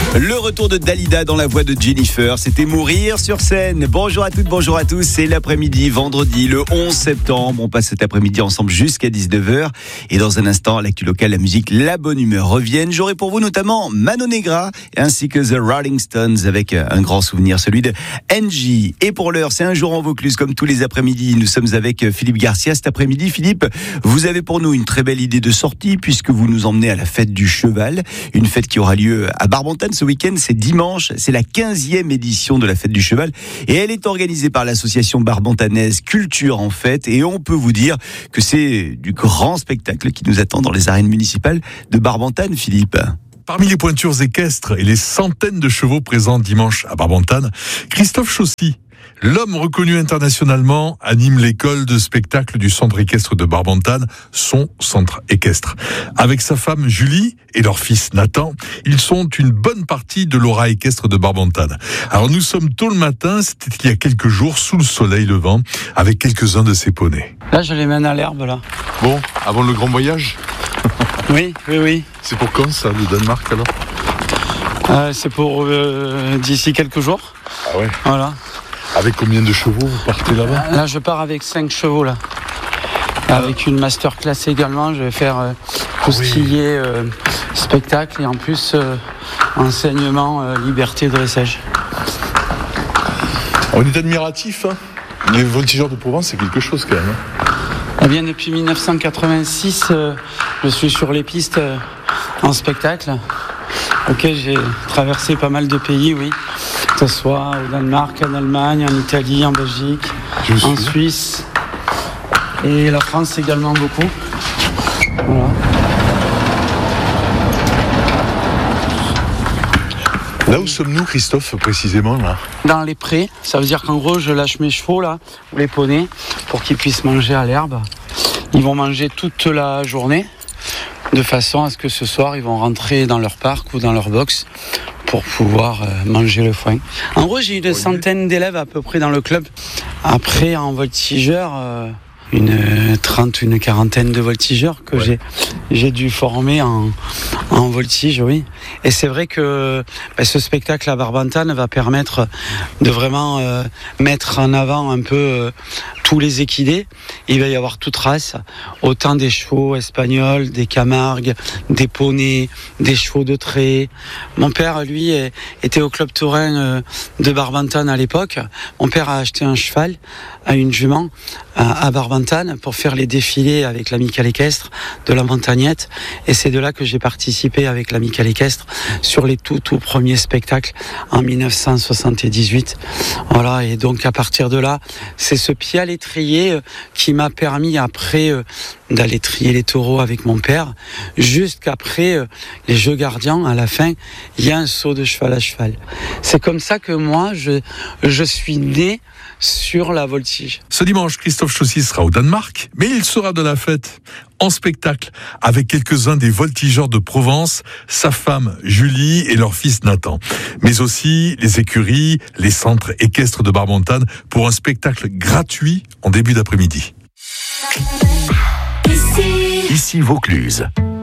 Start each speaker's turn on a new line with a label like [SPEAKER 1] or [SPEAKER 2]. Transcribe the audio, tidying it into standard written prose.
[SPEAKER 1] Le retour de Dalida dans la voix de Jennifer, c'était Mourir sur scène. Bonjour à toutes, bonjour à tous, c'est l'après-midi, vendredi, le 11 septembre. On passe cet après-midi ensemble jusqu'à 19h. Et dans un instant, l'actu locale, la musique, la bonne humeur reviennent. J'aurai pour vous notamment Mano Negra, ainsi que The Rolling Stones, avec un grand souvenir, celui de Angie. Et pour l'heure, c'est un jour en Vaucluse, comme tous les après-midi. Nous sommes avec Philippe Garcia cet après-midi. Philippe, vous avez pour nous une très belle idée de sortie, puisque vous nous emmenez à la fête du cheval. Une fête qui aura lieu à Barbantane ce week-end, c'est dimanche, c'est la 15e édition de la Fête du Cheval et elle est organisée par l'association barbantanaise Culture en Fête et on peut vous dire que c'est du grand spectacle qui nous attend dans les arènes municipales de Barbantane, Philippe.
[SPEAKER 2] Parmi les pointures équestres et les centaines de chevaux présents dimanche à Barbantane, Christophe Chaussy, l'homme reconnu internationalement, anime l'école de spectacle du centre équestre de Barbantane, son centre équestre. Avec sa femme Julie et leur fils Nathan, ils sont une bonne partie de l'aura équestre de Barbantane. Alors nous sommes tôt le matin, c'était il y a quelques jours, sous le soleil levant, avec quelques-uns de ces poneys.
[SPEAKER 3] Là, je les mène à l'herbe, là.
[SPEAKER 2] Bon, avant le grand voyage ?
[SPEAKER 3] Oui.
[SPEAKER 2] C'est pour quand ça, le Danemark alors ?
[SPEAKER 3] C'est pour d'ici quelques jours.
[SPEAKER 2] Ah ouais.
[SPEAKER 3] Voilà.
[SPEAKER 2] Avec combien de chevaux vous partez là-bas ?
[SPEAKER 3] Là, je pars avec 5 chevaux, là. Avec une masterclass également. Je vais faire tout ce qui est spectacle et en plus enseignement, liberté, dressage.
[SPEAKER 2] On est admiratif, hein ? Les voltigeurs de Provence, c'est quelque chose quand même.
[SPEAKER 3] Eh bien, depuis 1986, je suis sur les pistes en spectacle. Ok, j'ai traversé pas mal de pays, oui. Que ce soit au Danemark, en Allemagne, en Italie, en Belgique, en Suisse. Et la France également beaucoup. Voilà.
[SPEAKER 2] Là où sommes-nous, Christophe, précisément là ?
[SPEAKER 3] Dans les prés, ça veut dire qu'en gros, je lâche mes chevaux là, ou les poneys, pour qu'ils puissent manger à l'herbe. Ils vont manger toute la journée, de façon à ce que ce soir, ils vont rentrer dans leur parc ou dans leur box pour pouvoir manger le foin. En gros, j'ai une centaine d'élèves à peu près dans le club. Après, en voltigeur, une quarantaine de voltigeurs que j'ai dû former en voltige, oui. Et c'est vrai que ce spectacle à Barbantane va permettre de vraiment mettre en avant un peu tous les équidés. Il va y avoir toute race, autant des chevaux espagnols, des Camargues, des poneys, des chevaux de trait. Mon père, lui, était au club taurin de Barbantane à l'époque. Mon père a acheté un cheval à une jument à Barbantane pour faire les défilés avec l'amicale équestre de la Montagnette. Et c'est de là que j'ai participé avec l'amicale équestre sur les tout premiers spectacles en 1978. Voilà, et donc à partir de là, c'est ce pied à l'étrier qui m'a permis après d'aller trier les taureaux avec mon père, jusqu'après les Jeux Gardiens, à la fin, il y a un saut de cheval à cheval. C'est comme ça que moi, je suis né sur la voltige.
[SPEAKER 2] Ce dimanche, Christophe Chaussy sera au Danemark, mais il sera de la fête en spectacle avec quelques-uns des voltigeurs de Provence, sa femme Julie et leur fils Nathan. Mais aussi les écuries, les centres équestres de Barbantane pour un spectacle gratuit en début d'après-midi.
[SPEAKER 4] Ici Vaucluse.